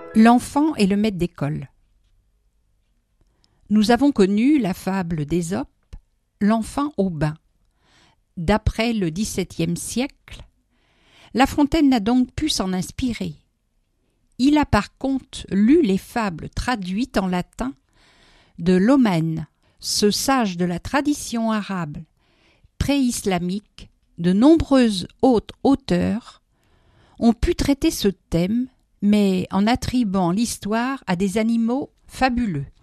L'enfant et le maître d'école. Nous avons connu la fable d'Ésope, l'enfant au bain. D'après le XVIIe siècle, La Fontaine n'a donc pu s'en inspirer. Il a par contre lu les fables traduites en latin de Lomène, ce sage de la tradition arabe pré-islamique. De nombreux autres auteurs ont pu traiter ce thème, mais en attribuant l'histoire à des animaux fabuleux.